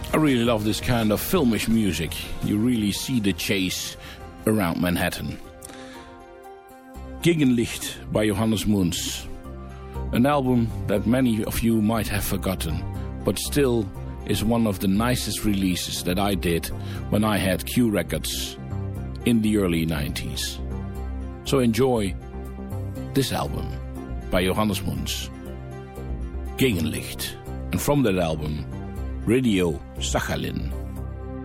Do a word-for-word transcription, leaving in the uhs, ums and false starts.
I really love this kind of filmish music. You really see the chase around Manhattan. Gegenlicht by Johannes Moons. An album that many of you might have forgotten, but still is one of the nicest releases that I did when I had Q Records in the early nineties. So enjoy this album by Johannes Moons. Gegenlicht. And from that album, Radio Sakhalin.